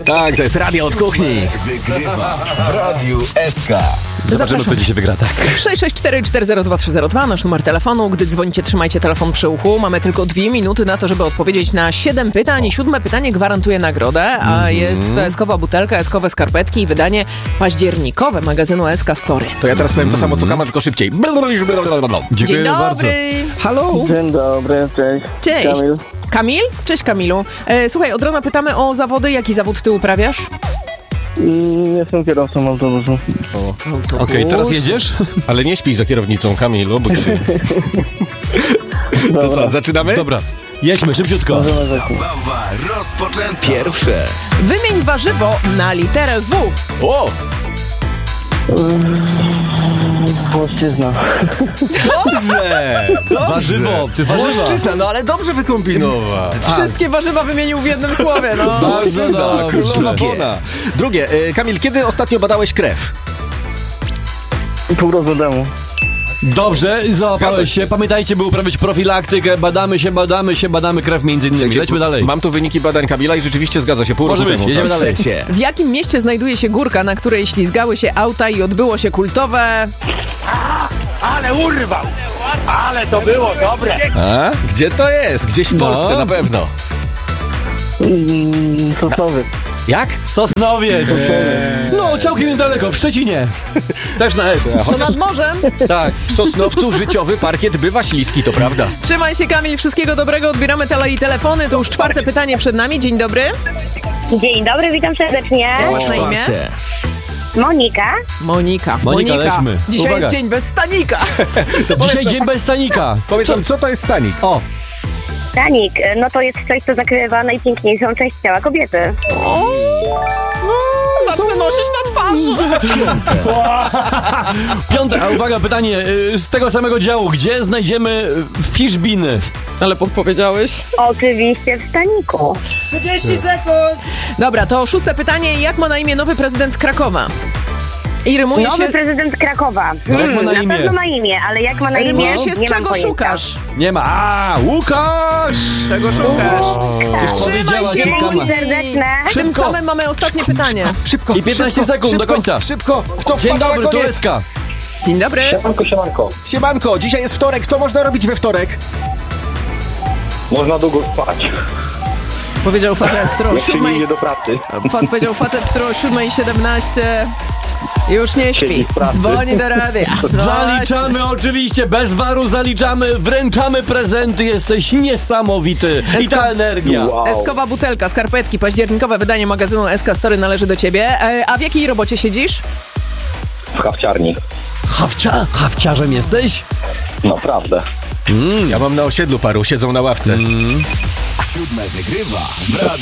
Tak, to jest radio od kuchni. Wygrywa w Radiu SK. Zobaczymy, kto dzisiaj wygra, tak. 664-402-302, nasz numer telefonu. Gdy dzwonicie, trzymajcie telefon przy uchu. Mamy tylko 2 minuty na to, żeby odpowiedzieć na 7 pytań. 7 pytanie gwarantuje nagrodę, a jest to eskowa butelka, eskowe skarpetki i wydanie październikowe magazynu SK Story. To ja teraz powiem to samo, co Kama, tylko szybciej. Dzień dobry. Halo. Dzień dobry, cześć. Cześć. Kamil. Kamil? Cześć Kamilu. Słuchaj, od rana pytamy o zawody. Jaki zawód ty uprawiasz? Jestem kierowcą autobusu. Okej, teraz jedziesz? Ale nie śpij za kierownicą, Kamilu, bo się... To co, zaczynamy? Dobra, jedźmy szybciutko. Zabawa rozpoczęta. Pierwsze. Wymień warzywo na literę W. O! Włoszczyzna. Dobrze! Warzywo, ty warzywa. Włoszczyzna, no ale dobrze wykombinował. Wszystkie warzywa wymienił w jednym słowie, no. Bardzo dobrze. Królowa Drugie. Bona. Drugie. Kamil, kiedy ostatnio badałeś krew? Pół roku temu. Dobrze, załapałeś się. Pamiętajcie, by uprawiać profilaktykę. Badamy krew między innymi. Lećmy dalej. Mam tu wyniki badań Kamila i rzeczywiście zgadza się. Pół Może roku być, temu. jedziemy dalej. Trzecie. W jakim mieście znajduje się górka, na której ślizgały się auta i odbyło się kultowe... Ale urwał! Ale to było dobre! A? Gdzie to jest? Gdzieś w Polsce na pewno. Sosnowiec. Jak? Sosnowiec. No, całkiem niedaleko, w Szczecinie. Też na S. To nad morzem. Tak. W Sosnowcu życiowy parkiet bywa śliski, to prawda. Trzymaj się, Kamil, wszystkiego dobrego. Odbieramy telefony. To już 4 pytanie przed nami. Dzień dobry. Dzień dobry, witam serdecznie. Jak masz na imię? Czwarte. Monika. Monika. lećmy. Dzisiaj Uwaga. jest dzień bez stanika. Dzisiaj dzień bez stanika. Powiedz nam, co to jest stanik? O, Stanik, no to jest coś, co zakrywa najpiękniejszą część ciała kobiety. Zacznę nosić na twarzy. piąte, a uwaga, pytanie z tego samego działu. Gdzie znajdziemy fishbiny? Ale podpowiedziałeś. Oczywiście w staniku. 30 sekund. Dobra, to 6 pytanie. Jak ma na imię nowy prezydent Krakowa? I rymuje Nowy się... prezydent Krakowa. No, jak ma na imię? pewno ma imię, ale jak ma na imię, Rymuje się z nie mam czego pojęcia. szukasz? Nie ma. A, Łukasz! Czego szukasz? Przecież Trzymaj powiedziała się, ci Dzięki Kama. serdeczne. Tym Szybko. samym mamy ostatnie pytanie. Szybko. I 15 sekund do końca. Szybko. Kto Dzień wpada dobry, na tu koniec? SK. Dzień dobry. Siemanko. Siemanko, dzisiaj jest wtorek. Co można robić we wtorek? Można długo spać. Powiedział facet, który o 7... do pracy. Powiedział facet, który o 7:17 już nie śpi. Siedzi w pracy. Dzwoni do radia. No Zaliczamy oczywiście, bez waru zaliczamy, wręczamy prezenty, jesteś niesamowity. I ta energia. Wow. Eskowa butelka, skarpetki, październikowe wydanie magazynu SK Story należy do ciebie. A w jakiej robocie siedzisz? W hawciarni. Hawciarzem jesteś? Naprawdę. Ja mam na osiedlu paru, siedzą na ławce. 7 wygrywa w Radiu